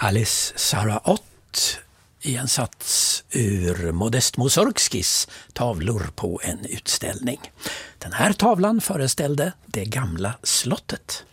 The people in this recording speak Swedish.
Alice Saraot i en sats ur Modest Mussorgskis tavlor på en utställning. Den här tavlan föreställde det gamla slottet.